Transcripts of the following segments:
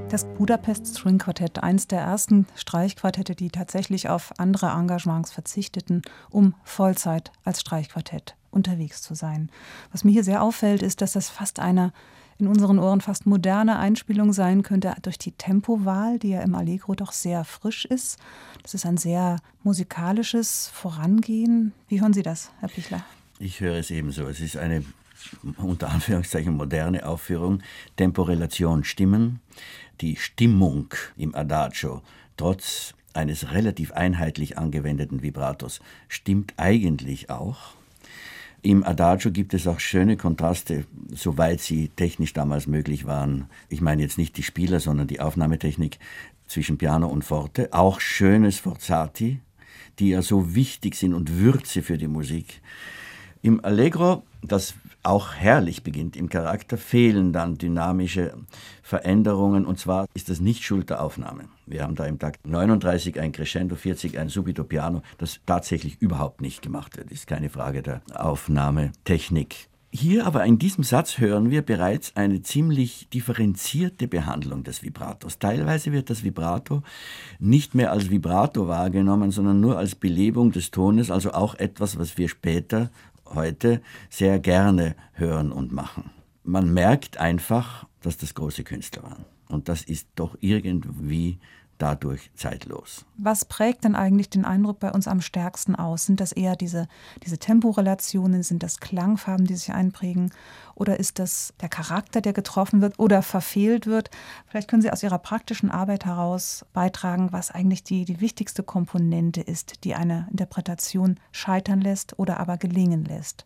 Das Budapest String Quartett, eines der ersten Streichquartette, die tatsächlich auf andere Engagements verzichteten, um Vollzeit als Streichquartett unterwegs zu sein. Was mir hier sehr auffällt, ist, dass das fast eine in unseren Ohren fast moderne Einspielung sein könnte durch die Tempowahl, die ja im Allegro doch sehr frisch ist. Das ist ein sehr musikalisches Vorangehen. Wie hören Sie das, Herr Pichler? Ich höre es ebenso. Es ist eine unter Anführungszeichen moderne Aufführung. Temporelation Stimmen. Die Stimmung im Adagio, trotz eines relativ einheitlich angewendeten Vibratos, stimmt eigentlich auch. Im Adagio gibt es auch schöne Kontraste, soweit sie technisch damals möglich waren. Ich meine jetzt nicht die Spieler, sondern die Aufnahmetechnik zwischen Piano und Forte. Auch schöne Sforzati, die ja so wichtig sind und Würze für die Musik. Im Allegro, das auch herrlich beginnt im Charakter, fehlen dann dynamische Veränderungen, und zwar ist das nicht Schuld der Aufnahme. Wir haben da im Takt 39 ein Crescendo, 40 ein Subito Piano, das tatsächlich überhaupt nicht gemacht wird. Ist keine Frage der Aufnahmetechnik. Hier aber in diesem Satz hören wir bereits eine ziemlich differenzierte Behandlung des Vibratos. Teilweise wird das Vibrato nicht mehr als Vibrato wahrgenommen, sondern nur als Belebung des Tones, also auch etwas, was wir später heute sehr gerne hören und machen. Man merkt einfach, dass das große Künstler waren. Und das ist doch irgendwie dadurch zeitlos. Was prägt denn eigentlich den Eindruck bei uns am stärksten aus? Sind das eher diese Temporelationen, sind das Klangfarben, die sich einprägen? Oder ist das der Charakter, der getroffen wird oder verfehlt wird? Vielleicht können Sie aus Ihrer praktischen Arbeit heraus beitragen, was eigentlich die wichtigste Komponente ist, die eine Interpretation scheitern lässt oder aber gelingen lässt.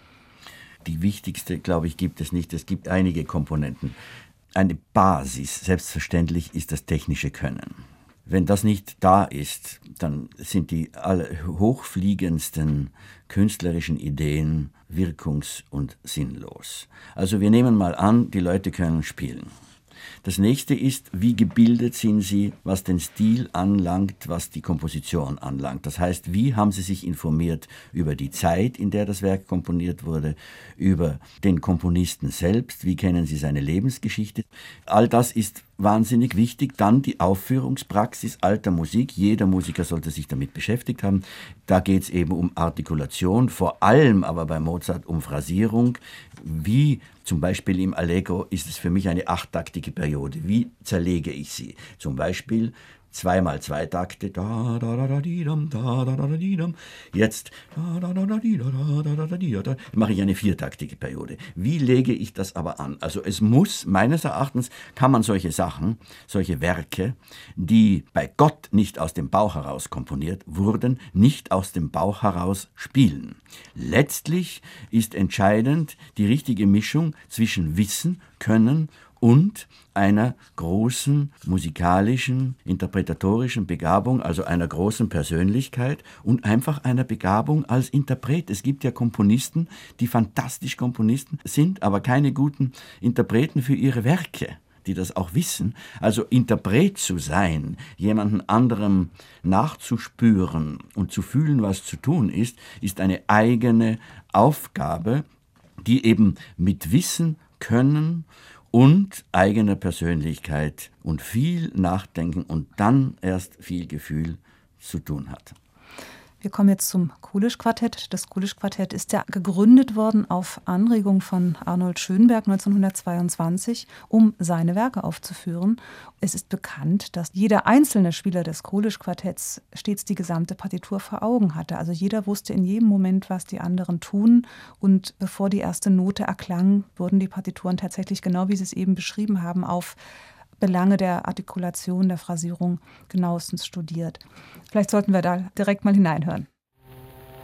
Die wichtigste, glaube ich, gibt es nicht. Es gibt einige Komponenten. Eine Basis, selbstverständlich, ist das technische Können. Wenn das nicht da ist, dann sind die hochfliegendsten künstlerischen Ideen wirkungs- und sinnlos. Also wir nehmen mal an, die Leute können spielen. Das nächste ist, wie gebildet sind sie, was den Stil anlangt, was die Komposition anlangt. Das heißt, wie haben sie sich informiert über die Zeit, in der das Werk komponiert wurde, über den Komponisten selbst, wie kennen sie seine Lebensgeschichte. All das ist wahnsinnig wichtig. Dann die Aufführungspraxis alter Musik. Jeder Musiker sollte sich damit beschäftigt haben. Da geht es eben um Artikulation, vor allem aber bei Mozart um Phrasierung. Wie zum Beispiel im Allegro ist es für mich eine 8-taktige Periode. Wie zerlege ich sie? Zum Beispiel 2 x 2 Takte, da da da da didam, da da da da didam. Jetzt da da da da da da, mache ich eine 4-taktige Periode. Wie lege ich das aber an? Also es muss, meines Erachtens, kann man solche Sachen, solche Werke, die bei Gott nicht aus dem Bauch heraus komponiert wurden, nicht aus dem Bauch heraus spielen. Letztlich ist entscheidend die richtige Mischung zwischen Wissen, Können und einer großen musikalischen, interpretatorischen Begabung, also einer großen Persönlichkeit und einfach einer Begabung als Interpret. Es gibt ja Komponisten, die fantastisch Komponisten sind, aber keine guten Interpreten für ihre Werke, die das auch wissen. Also Interpret zu sein, jemanden anderem nachzuspüren und zu fühlen, was zu tun ist eine eigene Aufgabe, die eben mit Wissen, Können und eigener Persönlichkeit und viel Nachdenken und dann erst viel Gefühl zu tun hat. Wir kommen jetzt zum Kulisch-Quartett. Das Kulisch-Quartett ist ja gegründet worden auf Anregung von Arnold Schönberg 1922, um seine Werke aufzuführen. Es ist bekannt, dass jeder einzelne Spieler des Kulisch-Quartetts stets die gesamte Partitur vor Augen hatte. Also jeder wusste in jedem Moment, was die anderen tun. Und bevor die erste Note erklang, wurden die Partituren tatsächlich, genau wie Sie es eben beschrieben haben, auf Belange der Artikulation, der Phrasierung genauestens studiert. Vielleicht sollten wir da direkt mal hineinhören.